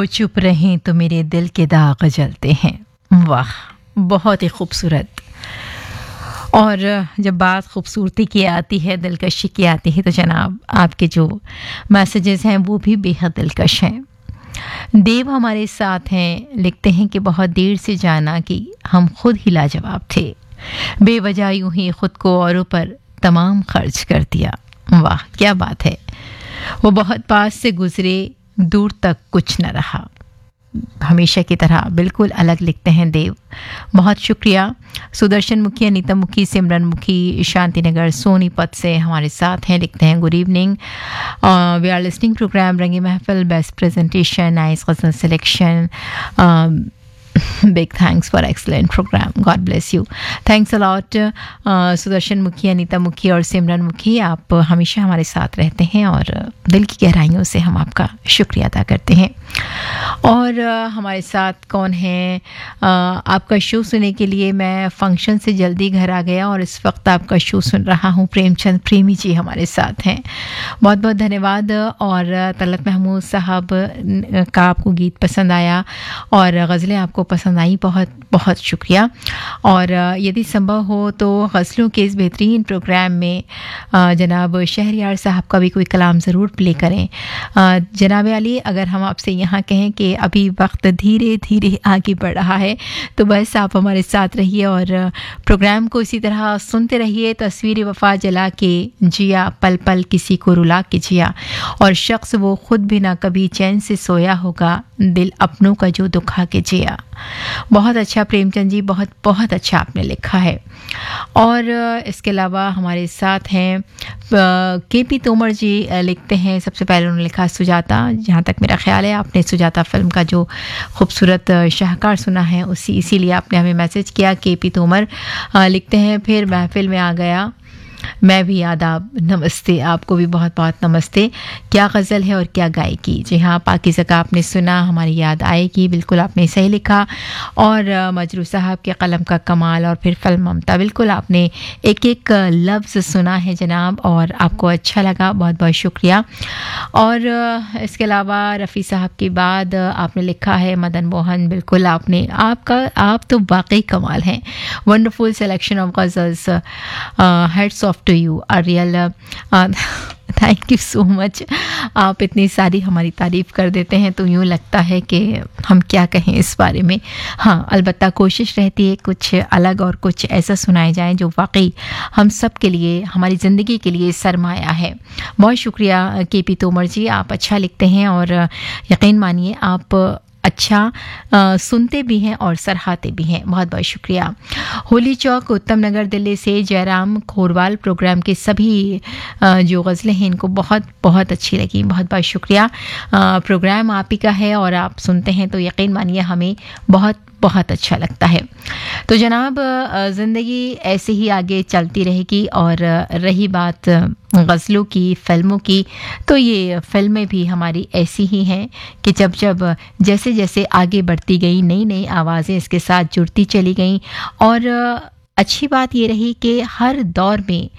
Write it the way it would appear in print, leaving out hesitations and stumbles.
चुप रहें तो मेरे दिल के दाग जलते हैं। वाह, बहुत ही खूबसूरत। और जब बात खूबसूरती की आती है, दिलकशी की आती है, तो जनाब आपके जो मैसेजेस हैं वो भी बेहद दिलकश हैं। देव हमारे साथ हैं, लिखते हैं कि बहुत देर से जाना कि हम खुद ही लाजवाब थे, बेवजह यूं ही खुद को औरों पर तमाम खर्च कर दिया। वाह क्या बात है। वो बहुत पास से गुजरे, दूर तक कुछ न रहा। हमेशा की तरह बिल्कुल अलग लिखते हैं देव। बहुत शुक्रिया। सुदर्शन मुखी, अनीता मुखी, सिमरन मुखी शांतिनगर सोनीपत से हमारे साथ हैं, लिखते हैं good evening, we are listening programme रंगी महफिल, best presentation, nice ghazal selection, big thanks for excellent program, God bless you, thanks a lot। Sudarshan मुखी, अनीता मुखी और सिमरन मुखी, आप हमेशा हमारे साथ रहते हैं और दिल की गहराइयों से हम आपका शुक्रिया अदा करते हैं। और हमारे साथ कौन है? आपका शो सुनने के लिए मैं फंक्शन से जल्दी घर आ गया और इस वक्त आपका शो सुन रहा हूँ। प्रेमचंद प्रेमी जी हमारे साथ हैं, बहुत बहुत धन्यवाद। और तलत महमूद साहब का आपको गीत पसंद आया और गज़लें आपको पसंद आई, बहुत बहुत शुक्रिया। और यदि संभव हो तो गज़लों के इस बेहतरीन प्रोग्राम में जनाब शहरयार साहब का भी कोई कलाम ज़रूर प्ले करें। जनाब अली, अगर हम आपसे यहाँ कहें कि अभी वक्त धीरे धीरे आगे बढ़ रहा है तो बस आप हमारे साथ रहिए और प्रोग्राम को इसी तरह सुनते रहिए। तस्वीर वफ़ा जला के जिया, पल पल किसी को रुला के जिया, और शख्स वो खुद भी ना कभी चैन से सोया होगा, दिल अपनों का जो दुखा के जिया। बहुत अच्छा प्रेमचंद जी, बहुत बहुत अच्छा आपने लिखा है। और इसके अलावा हमारे साथ हैं केपी तोमर जी, लिखते हैं सबसे पहले उन्होंने लिखा सुजाता। जहाँ तक मेरा ख्याल है आपने सुजाता फिल्म का जो खूबसूरत शाहकार सुना है इसीलिए आपने हमें मैसेज किया। केपी तोमर लिखते हैं फिर महफिल में आ गया, मैं भी आदाब, नमस्ते। आपको भी बहुत बहुत नमस्ते। क्या गज़ल है और क्या गायकी। जी हाँ, पाकीज़ा का आपने सुना, हमारी याद आएगी, बिल्कुल आपने सही लिखा। और मजरू साहब के कलम का कमाल, और फिर फिल्म ममता, बिल्कुल आपने एक एक लफ्ज़ सुना है जनाब और आपको अच्छा लगा, बहुत बहुत शुक्रिया। और इसके अलावा रफ़ी साहब के बाद आपने लिखा है मदन मोहन, बिल्कुल आप तो वाकई कमाल हैं। Wonderful selection of ghazals, heads of to you, a real thank you so much. आप इतनी सारी हमारी तारीफ़ कर देते हैं तो यूँ लगता है कि हम क्या कहें इस बारे में। हाँ, अलबत्ता कोशिश रहती है कुछ अलग और कुछ ऐसा सुनाए जाए जो वाकई हम सब के लिए, हमारी ज़िंदगी के लिए सरमाया है। बहुत शुक्रिया केपी तोमर जी, आप अच्छा लिखते हैं और यकीन मानिए आप अच्छा सुनते भी हैं और सराहते भी हैं। बहुत बहुत शुक्रिया। होली चौक, उत्तम नगर, दिल्ली से जयराम खोरवाल, प्रोग्राम के सभी जो गज़लें हैं इनको बहुत बहुत अच्छी लगी, बहुत बहुत शुक्रिया। प्रोग्राम आप ही का है और आप सुनते हैं तो यकीन मानिए हमें बहुत बहुत अच्छा लगता है। तो जनाब ज़िंदगी ऐसे ही आगे चलती रहेगी। और रही बात गज़लों की, फ़िल्मों की, तो ये फ़िल्में भी हमारी ऐसी ही हैं कि जब जैसे जैसे आगे बढ़ती गई, नई नई आवाज़ें इसके साथ जुड़ती चली गईं। और अच्छी बात ये रही कि हर दौर में